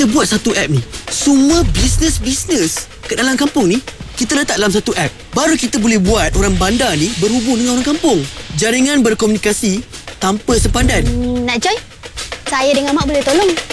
kita buat satu app ni, semua bisnes kat dalam kampung ni kita letak dalam satu app. Baru kita boleh buat orang bandar ni berhubung dengan orang kampung. Jaringan berkomunikasi tanpa sepadan. Nak join? Saya dengan Mak boleh tolong.